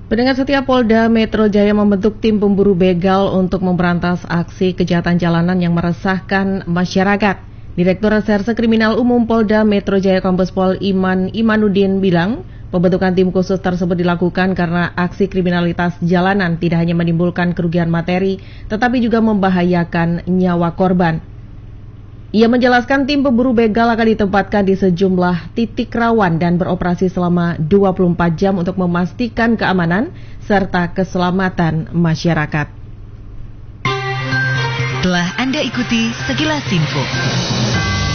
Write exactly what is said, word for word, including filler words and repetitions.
Pendengar setia, Polda Metro Jaya membentuk tim pemburu begal untuk memberantas aksi kejahatan jalanan yang meresahkan masyarakat. Direktur Reserse Kriminal Umum Polda Metro Jaya Kombes Pol Iman Imanuddin bilang, pembentukan tim khusus tersebut dilakukan karena aksi kriminalitas jalanan tidak hanya menimbulkan kerugian materi, tetapi juga membahayakan nyawa korban. Ia menjelaskan tim pemburu begal akan ditempatkan di sejumlah titik rawan dan beroperasi selama dua puluh empat jam untuk memastikan keamanan serta keselamatan masyarakat. Telah Anda ikuti Sekilas Info.